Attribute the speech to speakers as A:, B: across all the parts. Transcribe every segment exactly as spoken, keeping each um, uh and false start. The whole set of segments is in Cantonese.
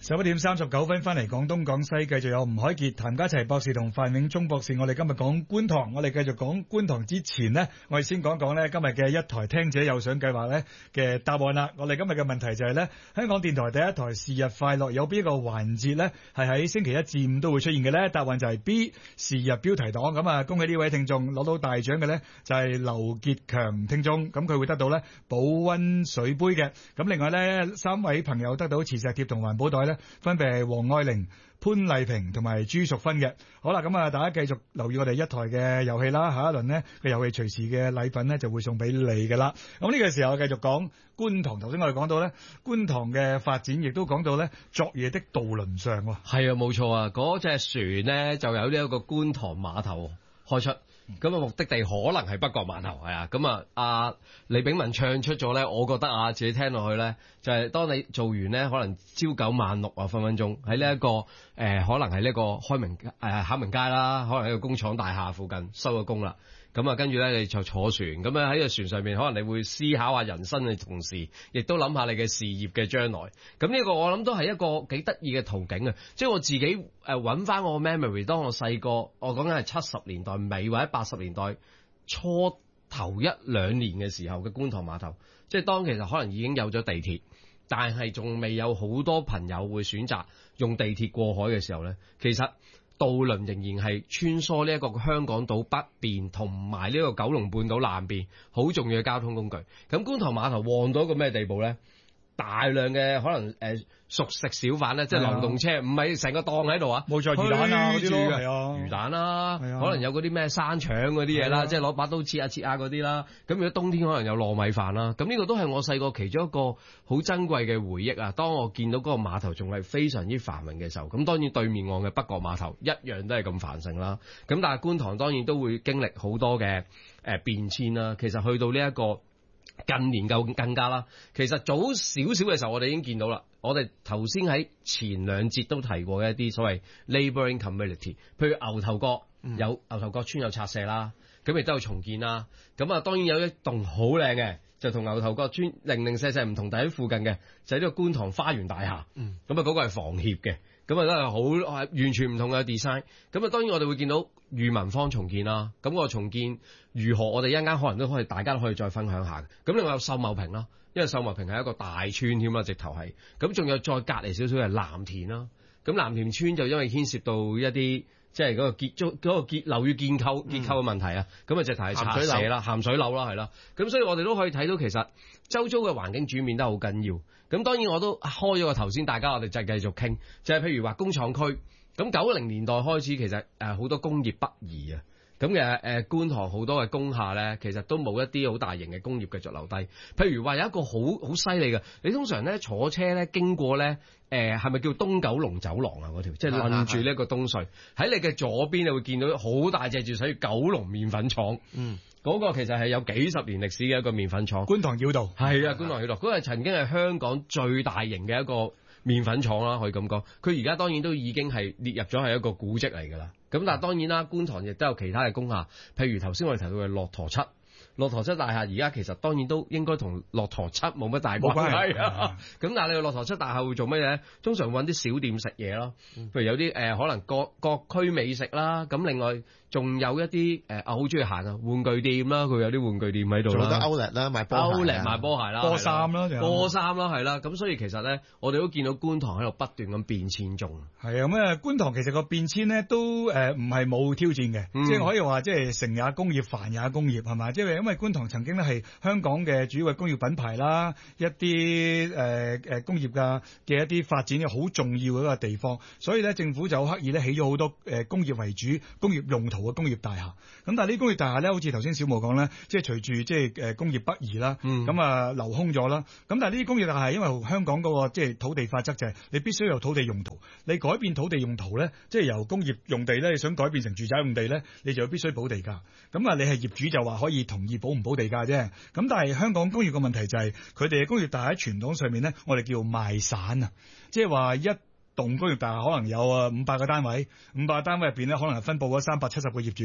A: 十一點三十九分翻嚟廣東廣西，繼續有吳凱傑、譚家齊博士同范永忠博士。我哋今日講觀塘，我哋繼續講觀塘之前呢，我哋先講講呢今日嘅一台聽者有賞計劃呢嘅答案啦。我哋今日嘅問題就係呢：香港電台第一台是日快樂有邊一個環節呢係喺星期一至五都會出現嘅呢？答案就係 B 是日標題黨。咁啊，恭喜呢位聽眾攞到大獎嘅呢就係劉傑強聽眾，咁佢會得到呢保溫水杯嘅。咁另外呢，三位朋友得到磁石貼同環保袋呢，分別係黃愛玲、潘麗萍同埋朱淑芬嘅。好啦，咁啊，大家繼續留意我哋一台嘅遊戲啦。下一輪呢嘅遊戲隨時嘅禮品呢就會送俾你噶啦。咁呢個時候繼續講觀塘。頭先我哋講到呢觀塘嘅發展，亦都講到呢昨夜的渡輪上。
B: 係啊，冇錯啊，嗰隻船呢就有呢一個觀塘碼頭開出。咁啊，目的地可能係北角碼頭，係啊。咁啊，阿李炳文唱出咗咧，我覺得啊，自己聽落去咧，就係、是、當你做完咧，可能朝九晚六啊，分分鐘喺呢一個誒、呃，可能係呢個開明誒、呃、考明街啦，可能喺個工廠大廈附近收咗工啦。咁啊，跟住咧你就坐船，咁樣喺個船上面，可能你會思考下人生嘅同時，亦都諗下你嘅事業嘅將來。咁呢個我諗都係一個幾得意嘅途徑啊！即係我自己誒揾翻我 memory，當我細個，我講緊係七十年代尾或者八十年代初頭一兩年嘅時候嘅觀塘碼頭，即係當其實可能已經有咗地鐵，但係仲未有好多朋友會選擇用地鐵過海嘅時候咧，其實渡輪仍然係穿梭呢一個香港島北邊同埋呢個九龍半島南邊好重要嘅交通工具。咁觀塘碼頭旺到一個咩地步咧？大量嘅可能誒、呃、熟食小販咧，即係流動車，唔係成個檔喺度啊！
A: 冇錯，魚蛋啊嗰啲咯，係啊，
B: 魚蛋啦，
A: 啊、
B: 可能有嗰啲咩生腸嗰啲嘢啦，即係攞把刀切下切下嗰啲啦。咁如果冬天可能有糯米飯啦。咁呢個都係我細個其中一個好珍貴嘅回憶啊！當我見到嗰個碼頭仲係非常之繁榮嘅時候，咁當然對面岸嘅北角碼頭一樣都係咁繁盛啦。咁但係觀塘當然都會經歷好多嘅誒變遷啦。其實去到呢一個近年夠更加啦，其實早少少嘅時候，我哋已經見到啦。我哋頭先喺前兩節都提過嘅一啲所謂 labouring community， 譬如牛頭角有牛頭角村有拆卸啦，咁亦都有重建啦。咁啊，當然有一棟好靚嘅，就同牛頭角村零零舍舍唔同，但喺附近嘅就係呢個觀塘花園大廈。咁啊、嗯，嗰個係房協嘅，咁啊都係好完全唔同嘅 design。咁啊，當然我哋會見到裕民坊重建啦。咁、個重建如何？我哋一陣間可能都可以，大家都可以再分享下。咁另外有秀茂坪啦，因為秀茂坪係一個大村添啦，直頭係。咁仲有再隔離少少係藍田啦。咁藍田村就因為牽涉到一啲即係嗰個結築嗰、嗰個結樓宇建構結構嘅問題啊，咁啊直頭係拆卸啦，鹹水樓啦，係啦。咁所以我哋都可以睇到其實周遭嘅環境轉變得好緊要。咁當然我都開咗個頭先，大家我哋就繼續傾，就係、是、譬如話工廠區。咁九零年代開始，其實誒好多工業北移啊。咁嘅誒觀塘好多嘅工廈咧，其實都冇一啲好大型嘅工業繼續留低。譬如話有一個好好犀利嘅，你通常咧坐車咧經過咧，誒係咪叫東九龍走廊啊？嗰條即係攬住呢一個東隧，喺你嘅左邊你會見到好大隻住寫住九龍麵粉廠。嗯，嗰個其實係有幾十年歷史嘅一個麵粉廠。
A: 觀塘繞道
B: 係啊，觀塘繞道嗰個曾經係香港最大型嘅一個麵粉廠啦，可以咁講。佢而家當然都已經係列入咗係一個古蹟嚟㗎啦。咁但係當然啦，觀塘亦都有其他嘅工廈，譬如頭先我哋提到嘅駱駝漆。駱駝漆大廈而家其實當然都應該同駱駝漆冇乜大關係啊。咁但係你個駱駝漆大廈會做乜嘢咧？通常揾啲小店食嘢咯，譬如有啲誒、呃、可能各各區美食啦。咁另外仲有一啲誒啊好中意行啊玩具店啦，佢有啲玩具店喺度啦。
C: 做得 Outlet 啦，賣波鞋、
B: Outlet 賣波鞋啦，
A: 波衫啦，
B: 波衫啦，係啦。咁所以其實咧，我哋都見到觀塘喺度不斷咁變遷中。
A: 係啊，咁啊觀塘其實個變遷咧都誒唔係冇挑戰嘅，嗯、即係可以話即係成也工業，繁也工業係嘛？即係因為觀塘曾經咧係香港嘅主要嘅工業品牌啦，一啲誒誒工業嘅嘅一啲發展嘅好重要嘅一個地方，所以咧政府就刻意咧起咗好多誒工業為主、工業用途嘅工業大廈。咁但係呢啲工業大廈咧，好似頭先小毛講咧，即係隨住即係誒工業北移啦，咁啊、嗯、留空咗啦。咁但係呢啲工業大廈因為香港嗰個即係土地法則就係你必須有土地用途，你改變土地用途咧，即係由工業用地咧，你想改變成住宅用地咧，你就必須補地價。咁啊，你係業主就話可以同意補唔補地價啫。咁但係香港工業嘅問題就係佢哋嘅工業大廈喺傳統上面咧，我哋叫賣散啊，即係話一棟工業大廈可能有啊五百個單位，五百個單位入邊咧可能係分佈咗三百七十個業主。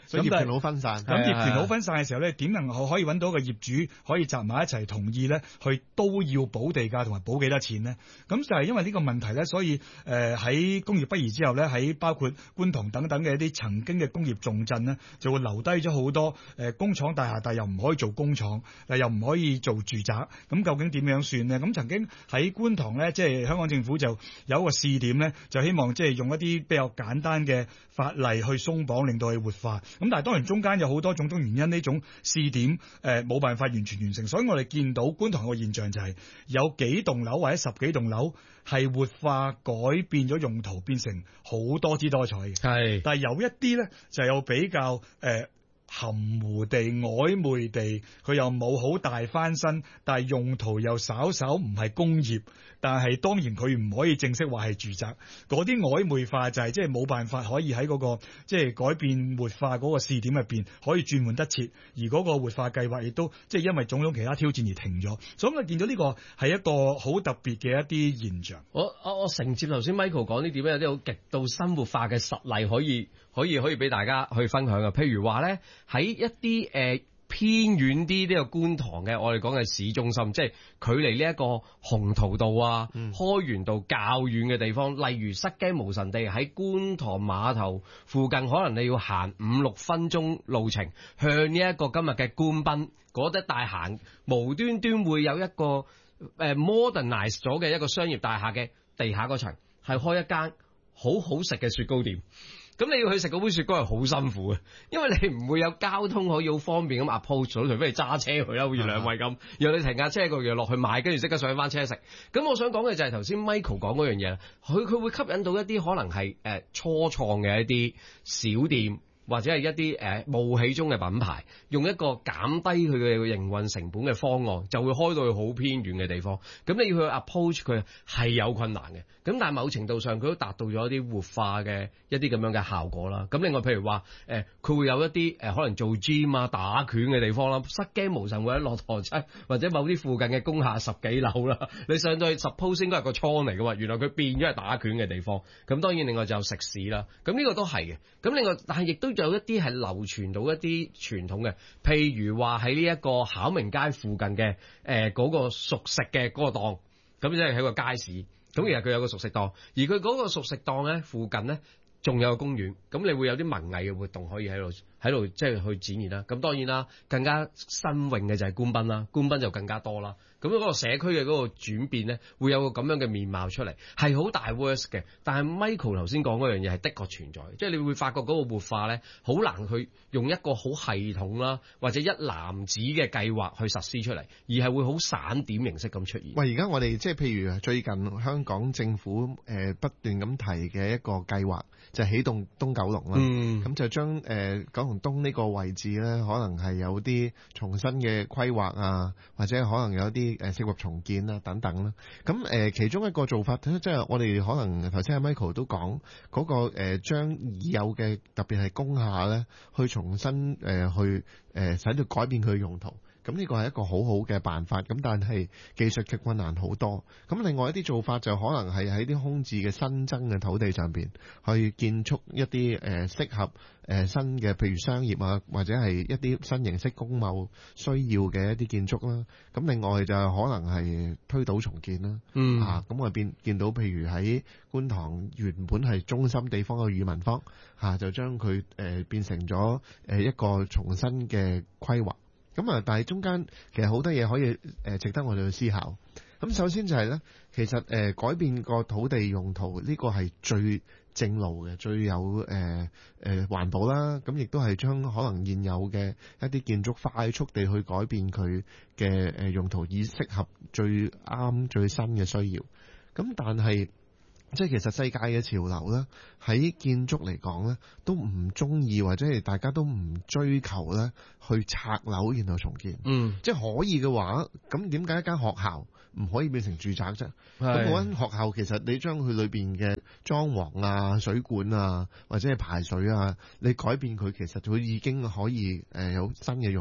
C: 所以業權好分散。
A: 咁業權好分散嘅時候咧，點能夠可以揾到一個業主可以集埋一齊同意咧，去都要補地價同埋補幾多錢呢？咁就係因為呢個問題咧，所以誒喺、呃、工業北移之後咧，喺包括觀塘等等嘅一啲曾經嘅工業重鎮呢，就會留低咗好多誒、呃、工廠大廈，但係又唔可以做工廠，但又唔可以做住宅。咁究竟點樣算呢？咁曾經喺觀塘咧，即係香港政府就有一個試點咧，就希望即係用一啲比較簡單嘅法例去鬆綁，令到佢活化。咁但係當然中間有好多種種原因，呢種試點誒冇、呃、辦法完全完成。所以我哋見到觀塘個現象就係、是、有幾棟樓或者十幾棟樓係活化改變咗用途，變成好多姿多彩嘅。係，但係有一啲咧就有比較誒、呃含糊地曖昧地，佢又冇好大翻身，但係用途又稍稍唔係工業，但係當然佢唔可以正式話係住宅。嗰啲曖昧化就係即係冇辦法可以喺嗰、嗰個即係、即係、改變活化嗰個試點入邊可以轉換得切，而嗰個活化計劃亦都即係、即係、因為種種其他挑戰而停咗。所以我見到呢個係一個好特別嘅一啲現象。
B: 我我我承接頭先 Michael 講呢點，有啲好極度生活化嘅實例可以可以可以俾大家去分享嘅。譬如話咧，喺一啲誒、呃、偏遠啲呢個觀塘嘅，我哋講嘅市中心，即係距離呢一個鴻圖道啊、嗯、開源道較遠嘅地方，例如失驚無神地喺觀塘碼頭附近，可能你要行五六分鐘路程，向呢一個今日嘅官賓嗰啲大行，無端端會有一個誒、呃、modernize 咗嘅一個商業大廈嘅地下嗰層，係開一間好好食嘅雪糕店。咁你要去食嗰杯雪糕係好辛苦嘅，因為你唔會有交通可以好方便咁 approach 到，除非你揸車去啦，好似兩位咁，然後你停架車個嘢落去買，跟住即刻上翻車食。咁我想講嘅就係頭先 Michael 講嗰樣嘢，佢佢會吸引到一啲可能係誒、呃、初創嘅一啲小店，或者係一啲誒冒起中嘅品牌，用一個減低佢嘅營運成本嘅方案，就會開到去好偏遠嘅地方。咁你要去 approach 佢係有困難嘅。咁但係某程度上佢都達到咗一啲活化嘅一啲咁樣嘅效果啦。咁另外譬如話誒，佢、呃、會有一啲誒、呃、可能做 gym 啊、打拳嘅地方啦，失驚無神會喺駱駝漆或者某啲附近嘅工廈十幾樓啦，你上到去 suppose 應該係個倉嚟嘅嘛，原來佢變咗係打拳嘅地方。咁當然另外就有食肆啦。咁呢個都係嘅。咁另外但係亦都有一啲係流傳到一啲傳統嘅，譬如話喺呢一個巧明街附近嘅誒嗰個熟食嘅嗰個檔，咁即係喺個街市。咁其實佢有個熟食檔，而佢嗰個熟食檔咧附近咧仲有個公園，咁你會有啲文藝嘅活動可以喺度喺度即係去展現啦。咁當然啦，更加新穎嘅就係官賓啦，官賓就更加多啦。咁嗰個社區嘅嗰個轉變咧，會有個咁樣嘅面貌出嚟，係好大 worse 嘅。但係 Michael 頭先講嗰樣嘢係的確存在，即係你會發覺嗰個活化咧，好難去用一個好系統啦，或者一籃子嘅計劃去實施出嚟，而係會好散點形式咁出現。
C: 喂，而家我哋即係譬如最近香港政府誒、呃、不斷咁提嘅一個計劃，就係、起動東九龍啦。咁、嗯、就將誒、呃、九龍東呢個位置咧，可能係有啲重新嘅規劃啊，或者可能有啲誒適合重建啊等等啦。咁誒、呃、其中一個做法，即係我哋可能頭先阿 Michael 都講嗰、那個誒將、呃、已有嘅特別係工廈咧，去重新誒、呃、去誒、呃、使到改變佢嘅用途。咁呢個係一個好好嘅辦法，咁但係技術嘅困難好多。咁另外一啲做法就可能係喺啲空置嘅新增嘅土地上邊去建築一啲誒適合誒新嘅，譬如商業啊，或者係一啲新形式公務需要嘅一啲建築啦。咁另外就可能係推倒重建啦。嗯，啊，咁我變見到譬如喺觀塘原本係中心地方嘅裕民坊，嚇、啊、就將佢誒、呃、變成咗誒一個重新嘅規劃。咁啊，但係中間其實好多嘢可以誒值得我哋去思考。咁首先就係咧，其實誒改變個土地用途呢個係最正路嘅，最有誒誒環保啦。咁亦都係將可能現有嘅一啲建築快速地去改變佢嘅誒用途，以適合最啱最新嘅需要。咁但係即係其實世界嘅潮流咧，喺建築嚟講咧，都唔中意或者係大家都唔追求咧去拆樓然後重建。嗯，即係可以嘅話，咁點解一間學校唔可以變成住宅啫？咁嗰間學校其實你將佢裏邊嘅裝潢啊、水管啊，或者係排水啊，你改變佢，其實佢已經可以誒有新嘅用途。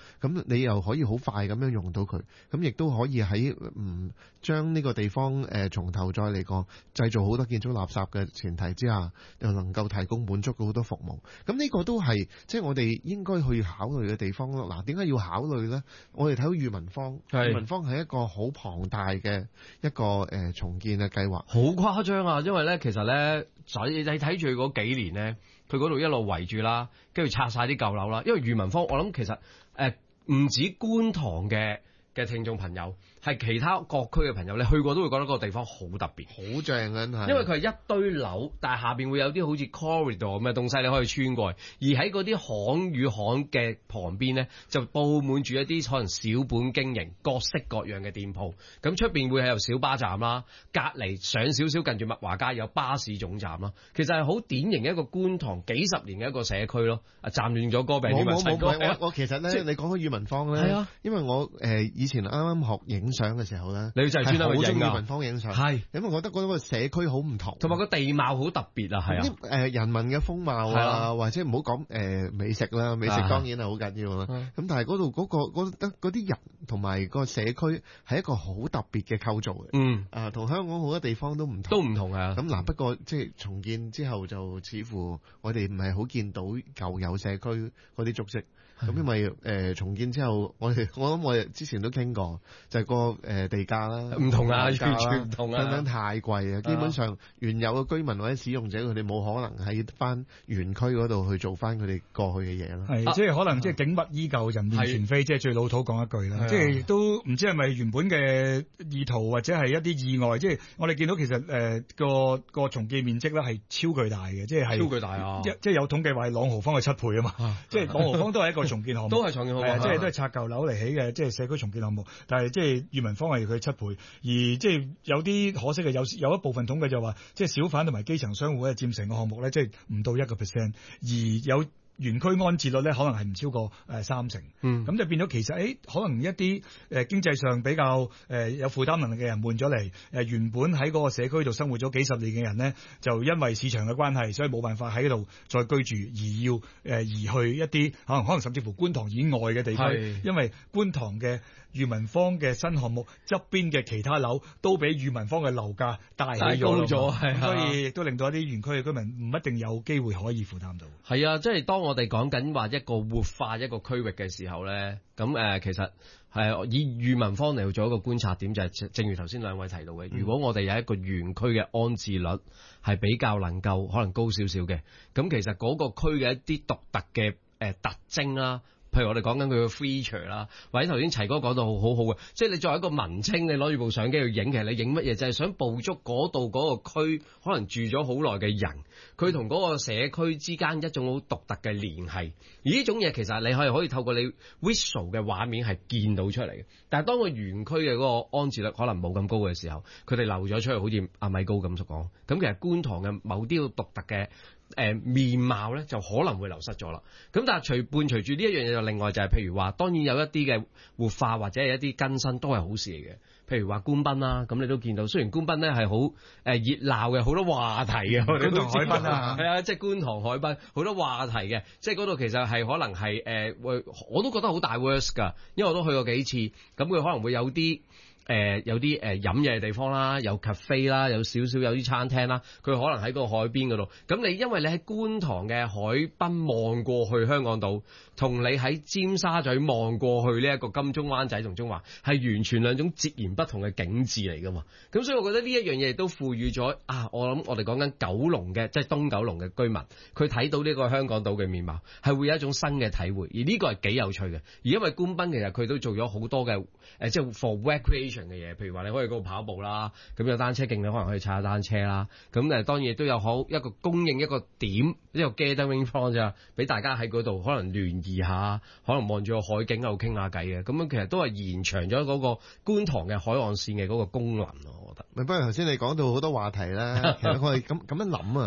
C: 咁你又可以好快咁樣用到佢，咁亦都可以喺唔將呢個地方誒從頭再嚟過製造好多建築垃圾嘅前提之下，又能夠提供滿足好多服務。咁呢個都係即係我哋應該去考慮嘅地方咯。嗱，點解要考慮呢？我哋睇到裕民坊，裕民坊係一個好龐大嘅一個誒重建嘅計劃，
B: 好誇張啊！因為咧，其實咧，你睇住嗰幾年咧，佢嗰度一路圍住啦，跟住拆晒啲舊樓啦。因為裕民坊，我諗其實誒唔止觀塘嘅嘅聽眾朋友，係其他各區嘅朋友，你去過都會覺得嗰個地方好特別，
C: 好正啊！係，
B: 因為佢係一堆樓，但係下邊會有啲好似 corridor 咁嘅東西，你可以穿過去。而喺嗰啲巷與巷嘅旁邊咧，就佈滿住一啲可能小本經營、各式各樣嘅店鋪。咁出邊會係有小巴站啦，隔離上少少近住麥華街有巴士總站啦。其實係好典型嘅一個觀塘幾十年嘅一個社區咯。啊，暫亂咗歌病點啊？
C: 冇冇冇，我我其實咧，你講開裕民坊咧，
B: 啊，
C: 因為我誒、呃、以前啱啱學影相嘅時候咧，
B: 你就係專登去影
C: 裕民坊影相，係因為我覺得嗰個社區好唔同，
B: 同埋個地貌好特別啊，係啊，
C: 誒、呃、人民嘅風貌啊，啊或者唔好講誒美食啦，美食當然係好緊要啦。咁、啊、但係嗰度嗰個覺得嗰啲人同埋個社區係一個好特別嘅構造嘅，嗯啊，同香港好多地方都唔同，
B: 都唔同啊。
C: 咁嗱，不過即係重建之後就似乎我哋唔係好見到舊有社區嗰啲足跡。咁因為誒、呃、重建之後，我哋我諗我哋之前都傾過，就係、是、個誒、呃、地價啦，
B: 唔同啊，
C: 完
B: 全唔同啊，
C: 等等太貴啊！基本上原有嘅居民或者使用者，佢哋冇可能喺翻園區嗰度去做翻佢哋過去嘅嘢咯。
A: 係、啊，即係可能即係景物依舊，人面全非，即係最老土講一句啦。即係都唔知係咪原本嘅意圖，或者係一啲意外。即係我哋見到其實誒、呃、個個重建面積咧係超巨大嘅，即係
B: 超巨大啊！
A: 即係有統計話係朗豪坊嘅七倍啊嘛。啊即係朗豪坊都係一個重建項目，
B: 都係重建項目，
A: 係啊，即係都係拆舊樓嚟起嘅，即係社區重建項目。但係即係裕民坊係佢七倍，而即係有啲可惜嘅，有有一部分統計就話，即係小販同埋基層商戶係佔成個項目咧，即係唔到一個 percent，而有園區安置率咧，可能係唔超過誒三成。嗯，咁就變咗其實誒、欸，可能一啲誒經濟上比較誒有負擔能力嘅人換咗嚟，誒原本喺嗰個社區度生活咗幾十年嘅人咧，就因為市場嘅關係，所以冇辦法喺度再居住，而要誒移去一啲可能可能甚至乎觀塘以外嘅地區，因為觀塘嘅裕民坊嘅新項目側邊嘅其他樓都比裕民坊嘅樓價大起咗，咁所以亦都令到一啲園區嘅居民唔一定有機會可以負擔到。
B: 係啊，即係當我哋講緊話一個活化一個區域嘅時候咧，咁誒、呃、其實係以裕民坊嚟做一個觀察點，就係、是、正如頭先兩位提到嘅，如果我哋有一個園區嘅安置率係比較能夠可能高少少嘅，咁其實嗰個區嘅一啲獨特嘅誒、呃、特徵啦。譬如我哋講緊佢嘅 feature 啦，或者頭先齊哥講到好好好嘅，即係你作為一個文青，你攞住部相機去影，其實你影乜嘢就係、是、想捕捉嗰度嗰個區可能住咗好耐嘅人，佢同嗰個社區之間一種好獨特嘅聯繫。而呢種嘢其實你係可以透過你 visual 嘅畫面係見到出嚟嘅。但係當個園區嘅嗰個安置率可能冇咁高嘅時候，佢哋漏咗出去，好似阿米高咁所講。咁其實觀塘嘅某啲獨特嘅誒、呃、面貌咧，就可能會流失咗啦。咁但係隨伴隨住呢一樣嘢，就另外就係譬如話，當然有一啲嘅活化或者係一啲更新都係好事嚟嘅。譬如話官賓啦，咁你都見到，雖然官賓咧係好誒熱鬧嘅，好多話題嘅。觀塘海濱啊，係啊，即係觀塘海濱好多話題嘅，即係嗰度其實係可能係誒，會、呃、我都覺得好大 worse 㗎，因為我都去過幾次，咁佢可能會有啲。誒、呃、有啲誒飲嘢嘅地方啦，有 cafe 啦，有少少有啲餐廳啦，佢可能喺個海邊嗰度。咁你因為你喺觀塘嘅海濱望過去香港島，同你喺尖沙咀望過去呢一個金鐘灣仔同中環，係完全兩種截然不同嘅景緻嚟㗎嘛。咁所以我覺得呢一樣嘢亦都賦予咗啊，我諗我哋講緊九龍嘅即係東九龍嘅居民，佢睇到呢個香港島嘅面貌，係會有一種新嘅體會。而呢個係幾有趣嘅。而因為官賓其實佢都做咗好多嘅誒、呃，即係 for recreation嘅嘢，譬如話你可以嗰度跑步啦，咁有單車徑你可能可以踩下單車啦，咁誒當然亦都有好一個供應一個點，一個 gathering point 啫，俾大家喺嗰度可能聯誼下，可能望住個海景喺度傾下偈嘅，咁樣其實都係延長咗嗰個觀塘嘅海岸線嘅嗰個功能咯，我覺得。
C: 不過頭先你講到好多話題啦，其實我哋咁咁樣諗啊。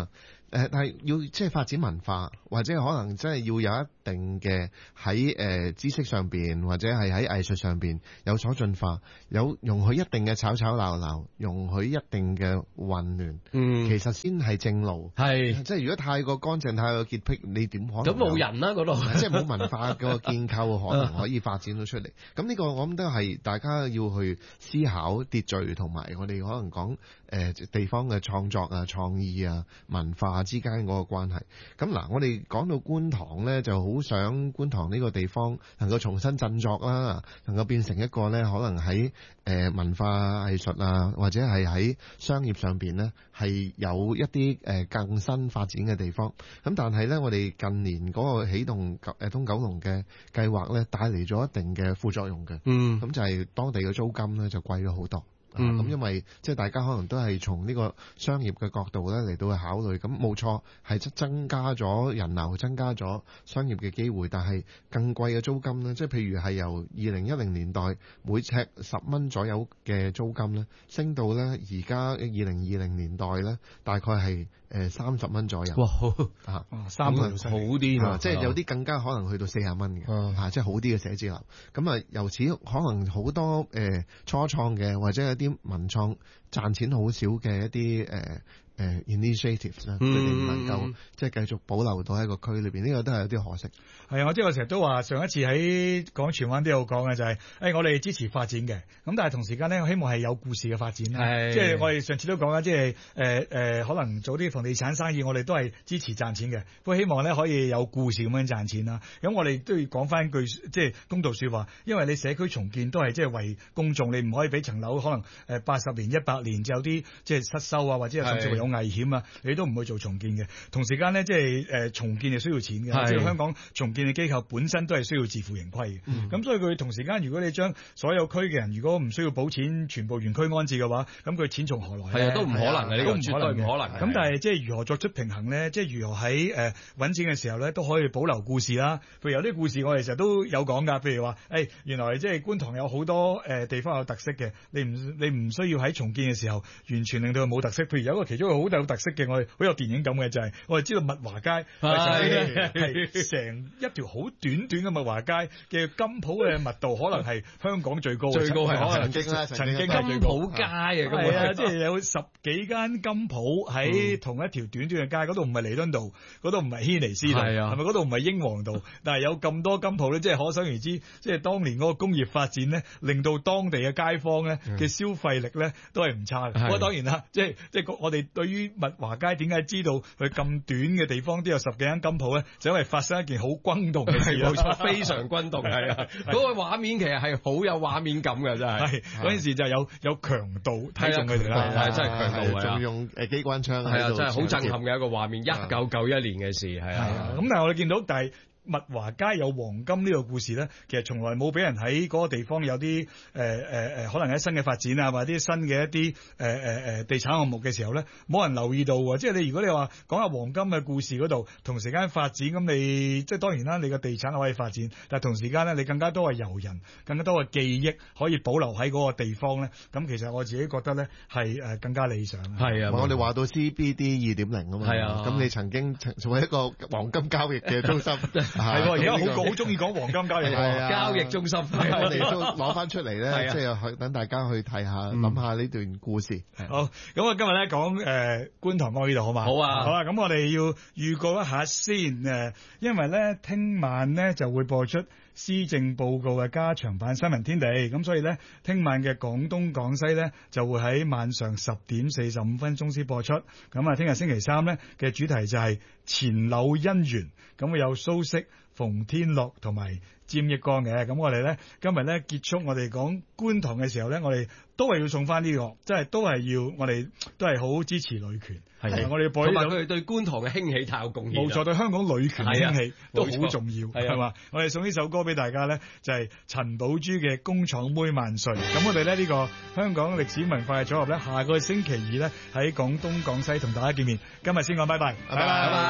C: 誒，但係要即係發展文化，或者可能真係要有一定嘅喺誒知識上邊，或者係喺藝術上邊有所進化，有容許一定嘅吵吵鬧鬧，容許一定嘅混亂，
B: 嗯，
C: 其實先係正路。
B: 係，
C: 即係如果太過乾淨、太過潔癖，你點可能？
B: 咁冇人啦嗰度，
C: 即係冇文化個建構，可能可以發展到出嚟。咁呢個我諗都係大家要去思考秩序，同埋我哋可能講誒地方嘅創作啊、創意啊、文化之間嗰個關係。咁嗱，我哋講到觀塘咧，就好想觀塘呢個地方能夠重新振作啦，能夠變成一個咧，可能喺誒文化藝術啊，或者係喺商業上邊咧，係有一啲誒更新發展嘅地方。咁但係咧，我哋近年嗰個起動誒東九龍嘅計劃咧，帶嚟咗一定嘅副作用嘅。
B: 嗯，
C: 咁就係當地嘅租金咧就貴咗好多。嗯，咁因為即係大家可能都係從呢個商業嘅角度咧嚟到去考慮，咁冇錯係增加咗人流，增加咗商業嘅機會，但係更貴嘅租金咧，即係譬如係由二零一零年代每尺十蚊左右嘅租金咧，升到咧而家二零二零年代咧，大概係誒三十蚊左右。
B: 哇，好
C: 啊，
A: 三蚊
B: 好啲啊，
C: 即係有啲更加可能去到四十蚊嘅，嚇，即係好啲嘅寫字樓。咁啊，由此可能好多誒、呃、初創嘅或者有啲文創賺錢好少嘅一啲誒。呃誒 initiatives 咧，佢哋唔能夠即係繼續保留到喺個區裏邊，呢個都係有啲可惜。
A: 係啊，我即係我成日都話，上一次喺講荃灣都有講嘅就係、是，誒、哎、我哋支持發展嘅，咁但係同時間咧，我希望係有故事嘅發展啦。即係我哋上次都講啦，即係誒誒，可能做啲房地產生意，我哋都係支持賺錢嘅，不過希望咧可以有故事咁樣賺錢啦。咁我哋都要講翻句即係公道説話，因為你社區重建都係即係為公眾，你唔可以俾層樓可能誒八十年、一百年就有啲即係失修啊，或者甚至乎有危險啊，你都唔會做重建嘅。同時間咧，即係誒重建係需要錢嘅，即係香港重建嘅機構本身都係需要自負盈虧嘅。咁、嗯、所以佢同時間，如果你將所有區嘅人如果唔需要補錢，全部原區安置嘅話，咁佢錢從何來咧？
B: 係啊，都唔可能嘅，呢個絕對唔可能。
A: 咁但係即係如何作出平衡咧？即係如何喺誒揾錢嘅時候咧，都可以保留故事啦。譬如有啲故事我哋成日都有講㗎，譬如話誒、哎、原來即係觀塘有好多誒、呃、地方有特色嘅，你唔你唔需要喺重建嘅時候完全令到佢冇特色。譬如有一個其中一個好有特色嘅，我哋好有電影感嘅就係、是、我哋知道物華街係成一條好短短嘅物華街嘅金鋪嘅密度可能係香港最高，
B: 最高係
A: 可能
B: 曾經啦，
A: 曾經
B: 係金鋪街啊，
A: 係啊，即係有十幾間金鋪喺同一條短短嘅街，嗰度唔係彌敦道，嗰度唔係軒尼詩道，係咪嗰度唔係英皇道？但係有咁多金鋪咧，即係可想而知，即係當年嗰個工業發展咧，令到當地嘅街坊咧嘅消費力咧都係唔差嘅。不過當然啦，即係即係我哋對於物華街點解知道佢咁短嘅地方都有十幾間金鋪咧，就因為發生一件好轟動嘅事，
B: 冇錯，非常轟動，係啊，嗰個畫面其實係好有畫面感嘅，真係。係嗰陣時就有有強盜睇中佢哋啦， 係真係強盜，
C: 仲用誒機關槍喺度，
B: 真係好震撼嘅一個畫面。一九九一年嘅事，係啊。
A: 咁但係我哋見到，但係物華街有黃金呢個故事咧，其實從來冇俾人喺嗰個地方有啲誒誒誒，可能喺新嘅發展啊，或者啲新嘅一啲誒誒誒地產項目嘅時候咧，冇人留意到喎。即係你如果你話講下黃金嘅故事嗰度，同時間發展，咁你即係當然啦，你個地產可以發展，但係同時間咧，你更加多嘅遊人，更加多嘅記憶可以保留喺嗰個地方咧。咁其實我自己覺得咧係誒更加理想。
B: 係啊，
C: 我哋話到 C B D 二點零啊嘛。係啊，咁你曾經成為一個黃金交易嘅中心。
A: 係喎，而家好好中意講黃金交易，
B: 交易中心，
C: 我哋都攞翻出嚟咧，即係等大家去睇下，諗下呢段故事。
A: 好，咁我今日咧講誒觀塘嗰呢度好嘛？
B: 好啊，
A: 好啦，咁我哋要預告一下先誒，因為咧聽晚咧就會播出施政報告嘅加長版新聞天地，咁所以咧聽晚嘅廣東廣西咧就會喺晚上十點四十五分鐘先播出。咁啊，聽日星期三咧嘅主題就係前柳姻緣，咁會有蘇軾、馮天樂同埋詹益光嘅。咁我哋咧今日咧結束我哋講觀塘嘅時候咧，我哋都係要送翻呢個，即係都係要我哋都係好支持女權。係，我哋播呢首，
B: 同埋佢哋對觀塘嘅興起太有貢獻。
A: 冇錯，對香港女權嘅興起都好重要，係嘛？我哋送呢首歌俾大家咧，就係陳寶珠嘅《工廠妹萬歲》。咁我哋咧呢個香港歷史文化嘅組合咧，下個星期二咧喺廣東廣西同大家見面。今日先講拜拜，拜拜。